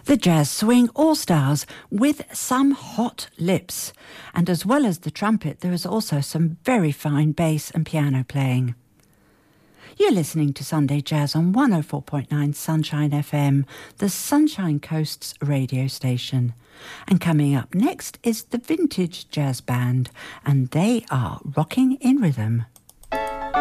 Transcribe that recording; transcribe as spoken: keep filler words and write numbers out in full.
The Jazz Swing All-Stars with some hot lips. And as well as the trumpet, there is also some very fine bass and piano playing. You're listening to Sunday Jazz on one oh four point nine Sunshine F M, the Sunshine Coast's radio station. And coming up next is the Vintage Jazz Band, and they are rocking in rhythm.